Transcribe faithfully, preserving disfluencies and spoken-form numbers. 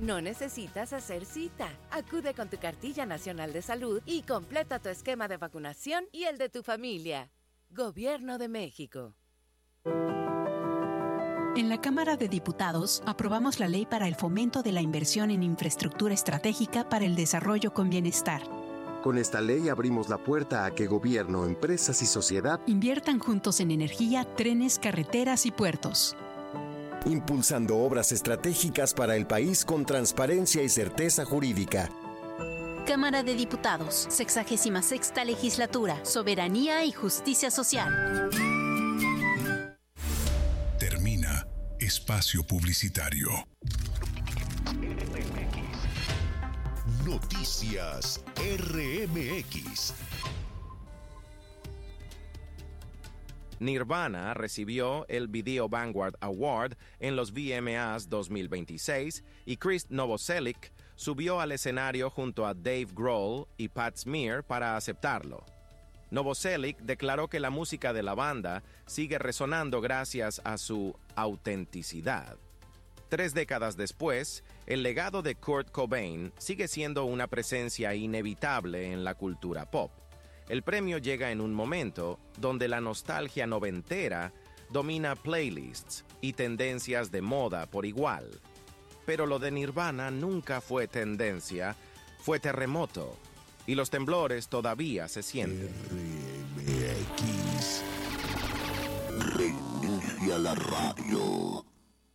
No necesitas hacer cita. Acude con tu cartilla nacional de salud y completa tu esquema de vacunación y el de tu familia. Gobierno de México. En la Cámara de Diputados aprobamos la ley para el fomento de la inversión en infraestructura estratégica para el desarrollo con bienestar. Con esta ley abrimos la puerta a que gobierno, empresas y sociedad inviertan juntos en energía, trenes, carreteras y puertos. Impulsando obras estratégicas para el país con transparencia y certeza jurídica. Cámara de Diputados, sexagésima sexta legislatura, soberanía y justicia social. Termina espacio publicitario. Noticias R M X. Nirvana recibió el Video Vanguard Award en los V M As dos mil veintiséis y Chris Novoselic subió al escenario junto a Dave Grohl y Pat Smear para aceptarlo. Novoselic declaró que la música de la banda sigue resonando gracias a su autenticidad. Tres décadas después, el legado de Kurt Cobain sigue siendo una presencia inevitable en la cultura pop. El premio llega en un momento donde la nostalgia noventera domina playlists y tendencias de moda por igual. Pero lo de Nirvana nunca fue tendencia, fue terremoto, y los temblores todavía se sienten. R M X. Reinicia la radio.